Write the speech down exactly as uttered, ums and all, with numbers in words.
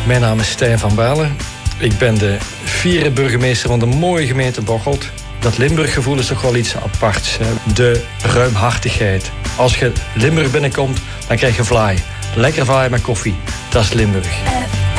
Mijn naam is Stijn van Balen. Ik ben de vierde burgemeester van de mooie gemeente Bocholt. Dat Limburggevoel is toch wel iets aparts. Hè? De ruimhartigheid. Als je Limburg binnenkomt, dan krijg je vlaai. Lekker vlaai met koffie. Dat is Limburg.